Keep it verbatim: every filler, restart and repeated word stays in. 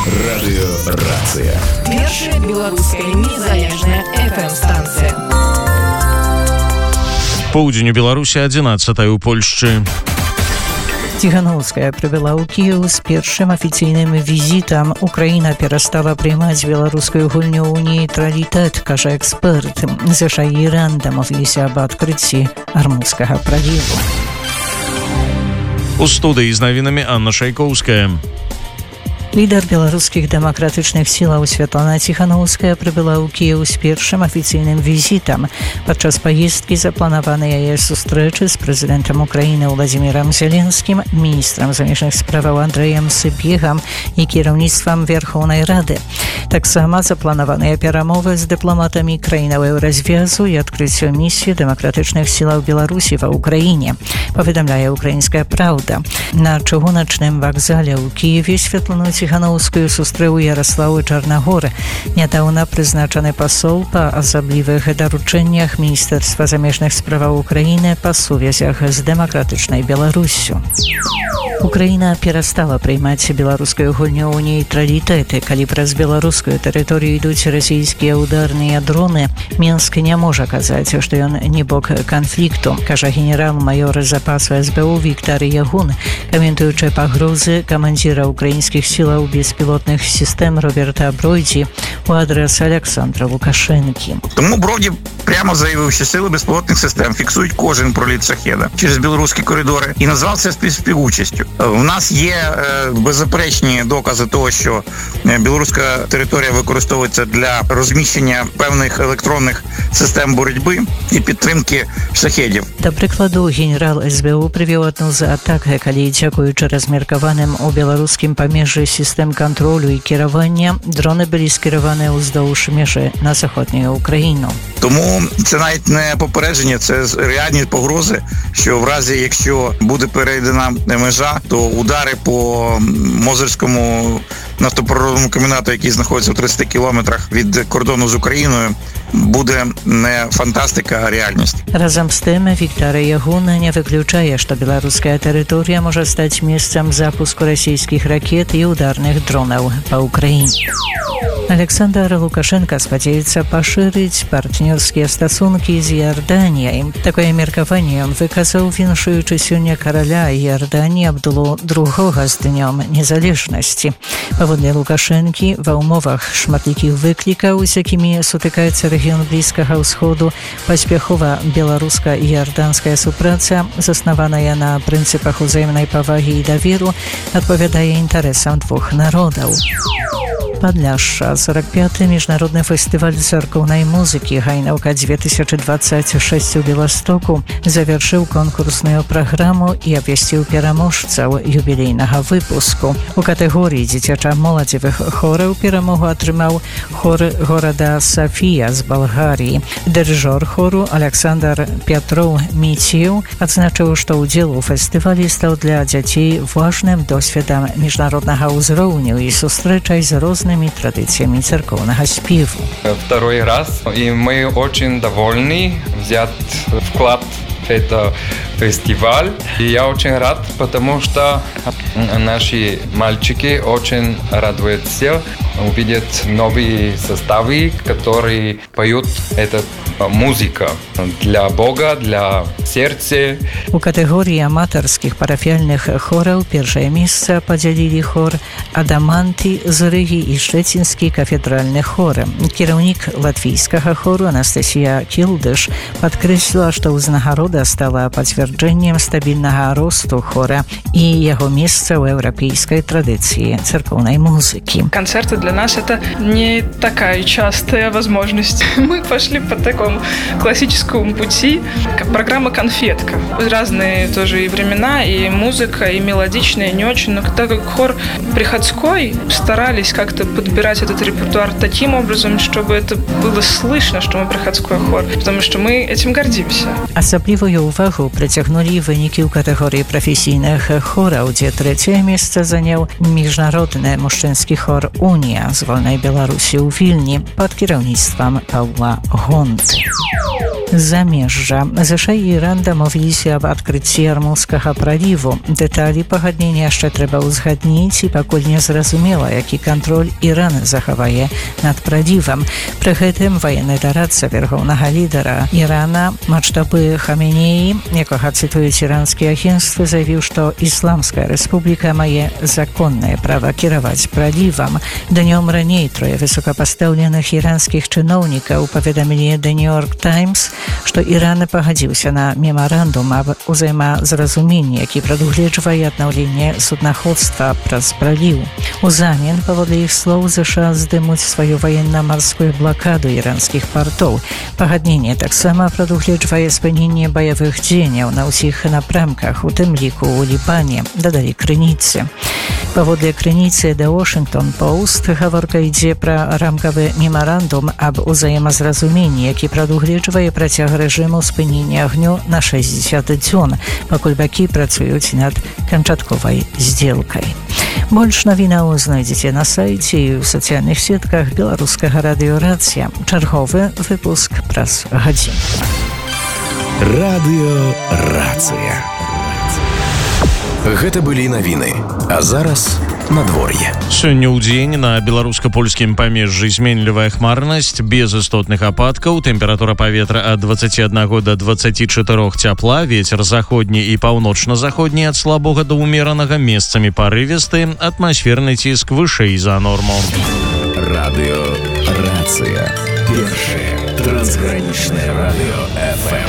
Радыёрацыя. Першая беларуская незалежная эф эм-станцыя. Поўдзень у Беларусі, адзінаццатая ў Польшчы. Ціхановская прыбыла ў Кіеў з першым афіцыйным візітам. Украіна перастала прымаць беларускую гульню ў нейтралітэт, кажа эксперт. ЗША і Іран дамовіліся аб адкрыцці Армузскага праліву. У студыі з навінамі Анна Шайкоўская. Лідар беларускіх дэмакратычных сілаў Святлана Ціхановская прыбыла ў Кіеў з першым афіцыйным візітам. Падчас паездкі запланаваны яе сустрэчы з прэзідэнтам Украіны Владзімірам Зеленскім, міністрам замежных справаў Андрэем Сыбегам і кіраўніцтвам Верхоўнай Рады. Таксама запланаваныя перамовы з дыпламатамі краінаў еўразвязу і адкрыццё місіі дэмакратычных сілаў Беларусі ва ўкраіне, паведамляе «Украінская правда». На чыгуначным вакзале ў Кіеве Святлану Ціхановскую сустрэў Яраслаў Чарнагор, нядаўна прызначаны пасол па асаблівых даручэннях Міністэрства замежных справаў Украіны па сувязях з дэмакратычнай Беларуссю. Украіна перастала прыймаць беларускую гульню ў нейтралітэты. Калі праз беларускую тэрыторыю ідуць расійскія ўдарныя дроны, Мінск не можа казаць, што ён не бок канфлікту, кажа генерал-маёр запасу эс бэ у Віктар Ягун, каментуючы пагрозы камандзіра украінскіх сілаў беспілотных сістэм Роберта Бройдзі у адрес Александра Лукашенкі. Тому Броді прямо заявив, що сили безпілотних систем фіксують кожен проліт шахеда через білоруські коридори і назвав це співучастю. У нас є е, беззаперечні докази того, що білоруська територія використовується для розміщення певних електронних систем боротьби і підтримки шахедів. Да прикладу, генерал эс бэ у прывёў адну з атак, калі, дзякуючы размеркаваным у беларускім памежжы сістэм кантролю і кіравання, дрони былі скіраваны ўздоўж межы на заходнюю Україну. Тому це навіть не попередження, це реальні погрози, що в разі, якщо буде перейдена межа, то удари по Мозирському нафтопереробному комбінату, який знаходиться в тридцяти кілометрах від кордону з Україною, буде не фантастика, а реальність. Разом з тим, Віктор Ягун не виключає, що білоруська територія може стати місцем запуску російських ракет і ударних дронів по Україні. Александр Лукашенко спадзяецца пашырыць партнёрскія стасункі з Іорданіяй. Такое меркаванне ён выказаў, віншуючы сёння караля Іорданіі Абдулу другога з днём незалежнасці. Паводле Лукашэнкі, ва ўмовах шматлікіх выклікаў, з якімі сутыкаецца рэгіён Блізкага ўсходу, паспяхова беларуска-іорданская супраца, заснаваная на прынцыпах узаемнай павагі і даверу, адпавядае інтарэсам двух народаў. Падляшша. сорок пятый міжнародны фестываль царкоўнай музыкі «Гайнаўка две тысячи двадцать шесть» у Беластоку завяршыў конкурсную праграму і абвясціў пераможцаў юбілейнага выпуску. У катэгорыі дзіцяча-моладзевых хораў перамогу атрымаў хор горада Сафія з Балгаріі. Дырыжор хору Александр Пятроў Міцеў адзначыў, што ўдзел у фестывалі стаў для дзяцей важным досведам міжнароднага ўзроўню і сустрэчай з рознымі традициями церковного спеву. Второй раз, и мы очень довольны взять вклад в этот фестиваль. И я очень рад, потому что наши мальчики очень радуются, увидят новые составы, которые поют эту музыку для Бога, для сердца. У катэгорыі аматарскіх парафіяльных хораў першае месца падзялілі хор «Адаманты» з Рыгі і Шчэцінскі кафедральны хор. Кіраўнік латвійскага хору Анастасія Кілдыш падкрэсліла, што ўзнагарода стала пацвярджэннем стабільнага росту хора і яго месца ў еўрапейскай традыцыі церковной музыки. Концерты для нас это не такая частая возможность. Мы пошли по такому классическому пути, как программа «Конфетка». Разные тоже и времена, и музыка, и мелодичная, и не очень. Но так как хор приходской, старались как-то подбирать этот репертуар таким образом, чтобы это было слышно, что мы приходской хор, потому что мы этим гордимся. Асаблівую увагу прыцягнулі вынікі ў катэгорыі прафесійных хораў, дзе трэцяе месца заняў міжнародны мужчынскі хор «Унія» з вольнай Беларусі ў Вільні пад кіраўніцтвам Паўла Гонты. замежжа. ЗША і Іран дамовіліся аб адкрыцці Армузскага праліву. Дэталі пагаднення яшчэ трэба ўзгадніць, і пакуль не зразумела, які кантроль Іран захавае над пралівам. Пры гэтым ваенны дарадца вярхоўнага лідара Ірана Маджтабы Хаменеі, якога цытуюць іранскія агенцтвы, заявіў, што Ісламская рэспубліка мае законнае права кіраваць пралівам. Днём раней трое высокапастаўленых іранскіх чыноўнікаў паведамілі The New York Times, што Іран пагадзіўся на мемарандум аб узаемазразуменні, які прадугледжвае аднаўленне суднаходства праз праліў. Узамен, паводле іх слоў, ЗША здымуць сваю ваенна-марскую блакаду іранскіх партоў. Пагадненне таксама прадугледжвае спыненне баявых дзеянняў на ўсіх напрамках, у тым ліку ў Лібане, дадалі крыніцы. Паводле крыніцы The Washington Post, гаворка ідзе пра рамкавы мемарандум аб узаемазразуменні, які прадугледжвае працяг рэжыму спынення агню на шэсцьдзесят дзён, пакуль бакі працуюць над канчатковай здзелкай. Больш навінаў знайдзеце на сайце і ў сацыяльных сетках беларускага радыё «Рацыя». Чарговы выпуск праз гадзіну. Радыё «Рацыя». Гэта былі навіны, а зараз надвор'е. Сёння ў дзень на беларуска-польскім памежжы зменлівая хмарнасць, без істотных ападкаў, тэмпература паветра ад дваццаці аднаго да дваццаці чатырох цяпла, вецер заходні і паўночна-заходні ад слабога да ўмеранага, месцамі парывісты, атмасферны ціск вышэй за норму. Радыё «Рацыя». Першае трансгранічнае радыё эф эм.